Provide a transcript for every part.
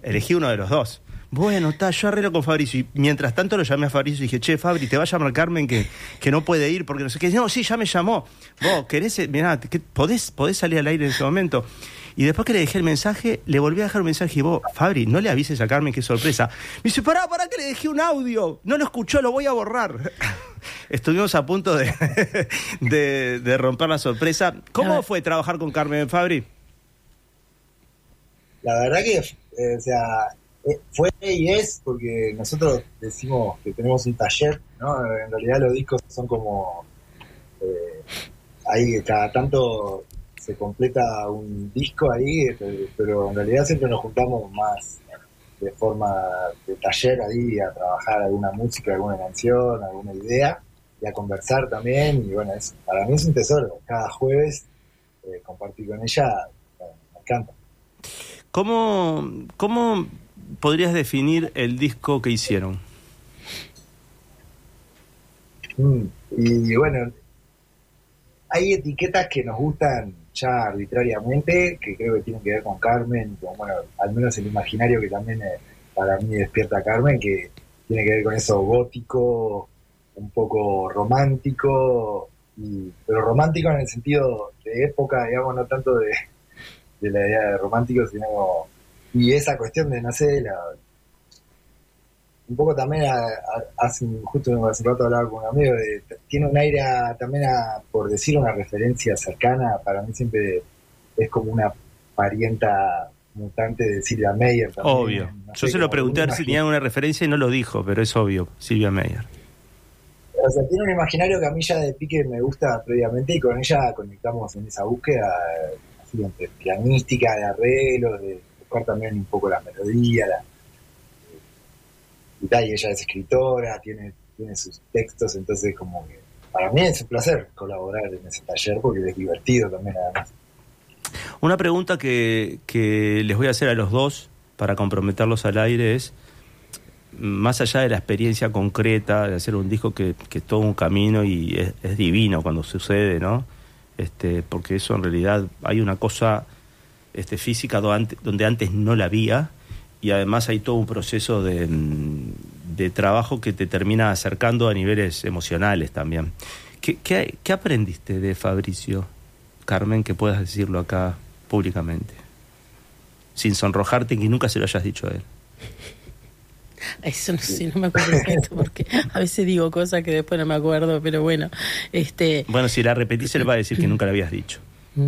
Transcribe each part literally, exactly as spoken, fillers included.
elegí uno de los dos. Bueno, está, yo arreglo con Fabricio. Y mientras tanto lo llamé a Fabricio y dije, che, Fabri, te va a llamar Carmen que, que no puede ir porque no sé qué. No, sí, ya me llamó. Vos, ¿querés? Mirá, ¿qué, podés, podés salir al aire en ese momento. Y después que le dejé el mensaje, le volví a dejar un mensaje y vos, Fabri, no le avises a Carmen, qué sorpresa. Me dice, pará, pará que le dejé un audio. No lo escuchó, lo voy a borrar. Estuvimos a punto de, de, de romper la sorpresa. ¿Cómo fue trabajar con Carmen, Fabri? La verdad que, eh, o sea, fue y es, porque nosotros decimos que tenemos un taller, ¿no? En realidad los discos son como, eh, ahí cada tanto se completa un disco ahí, pero en realidad siempre nos juntamos más de forma de taller ahí a trabajar alguna música, alguna canción, alguna idea, y a conversar también, y bueno, es, para mí es un tesoro, cada jueves eh, compartir con ella, bueno, me encanta. ¿Cómo, ¿Cómo podrías definir el disco que hicieron? Mm, y bueno, hay etiquetas que nos gustan ya arbitrariamente, que creo que tienen que ver con Carmen, con, bueno, al menos el imaginario que también eh, para mí despierta Carmen, que tiene que ver con eso gótico, un poco romántico, y, pero romántico en el sentido de época, digamos, no tanto de, de la idea de romántico, sino, y esa cuestión de, no sé, la, un poco también, a, a, hace, justo hace un rato hablaba con un amigo, de, tiene un aire a, también a, por decir una referencia cercana, para mí siempre es como una parienta mutante de Silvia Meyer. También, obvio. No Yo sé, se lo pregunté a ver si tenía una referencia y no lo dijo, pero es obvio, Silvia Meyer. O sea, tiene un imaginario que a mí ya de pique me gusta previamente, y con ella conectamos en esa búsqueda, así, entre pianística, de arreglos, de buscar también un poco la melodía, la y tal, y ella es escritora, tiene, tiene sus textos, entonces como que para mí es un placer colaborar en ese taller porque es divertido también, además. Una pregunta que, que les voy a hacer a los dos para comprometerlos al aire es, más allá de la experiencia concreta de hacer un disco que, que es todo un camino y es, es divino cuando sucede, ¿no? Este, porque eso en realidad hay una cosa este, física donde antes no la había, y además hay todo un proceso de, de trabajo que te termina acercando a niveles emocionales también. ¿Qué, qué, qué aprendiste de Fabricio, Carmen, que puedas decirlo acá públicamente? Sin sonrojarte, que nunca se lo hayas dicho a él. Eso no sé, no me acuerdo esto porque a veces digo cosas que después no me acuerdo, pero bueno. este Bueno, si la repetís, él va a decir que nunca la habías dicho.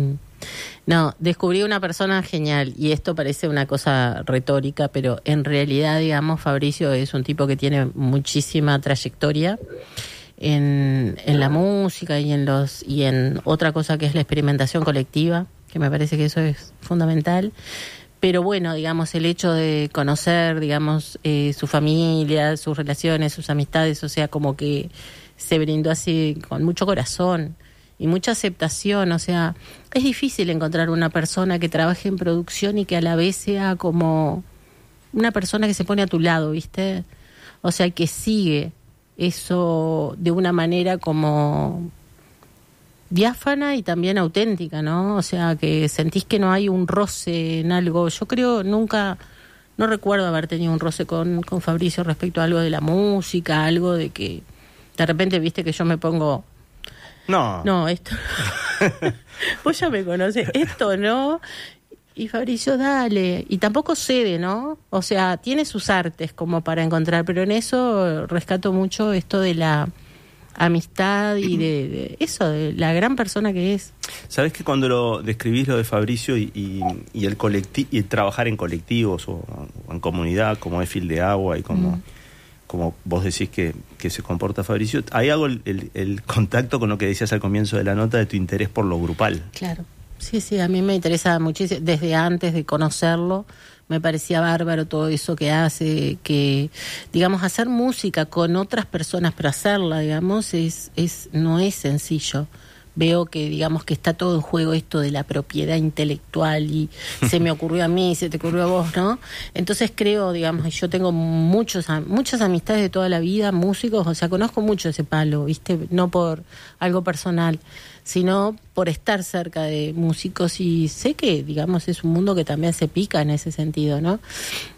No, descubrí una persona genial, y esto parece una cosa retórica, pero en realidad, digamos, Fabricio es un tipo que tiene muchísima trayectoria en, en la música y en los y en otra cosa que es la experimentación colectiva, que me parece que eso es fundamental. Pero bueno, digamos, el hecho de conocer, digamos, eh, su familia, sus relaciones, sus amistades, o sea, como que se brindó así con mucho corazón y mucha aceptación. O sea, es difícil encontrar una persona que trabaje en producción y que a la vez sea como una persona que se pone a tu lado, ¿viste? O sea, que sigue eso de una manera como diáfana y también auténtica, ¿no? O sea, que sentís que no hay un roce en algo. Yo creo, nunca, no recuerdo haber tenido un roce con, con Fabricio respecto a algo de la música, algo de que de repente, viste, que yo me pongo... No. No, esto... Vos ya me conocés, esto no... Y Fabricio, dale. Y tampoco cede, ¿no? O sea, tiene sus artes como para encontrar, pero en eso rescato mucho esto de la amistad y de, de eso, de la gran persona que es. Sabés que cuando lo describís lo de Fabricio y, y, y el colectivo y trabajar en colectivos o, o en comunidad como es Fil de Agua y como, mm. como vos decís que, que se comporta Fabricio, ahí hago el, el, el contacto con lo que decías al comienzo de la nota de tu interés por lo grupal. Claro. Sí, sí, a mí me interesa muchísimo, desde antes de conocerlo, me parecía bárbaro todo eso que hace, que, digamos, hacer música con otras personas, pero hacerla, digamos, es, es, no es sencillo. Veo que, digamos, que está todo en juego esto de la propiedad intelectual y se me ocurrió a mí, se te ocurrió a vos, ¿no? Entonces creo, digamos, y yo tengo muchos, muchas amistades de toda la vida, músicos, o sea, conozco mucho ese palo, ¿viste? No por algo personal, sino por estar cerca de músicos, y sé que, digamos, es un mundo que también se pica en ese sentido, ¿no?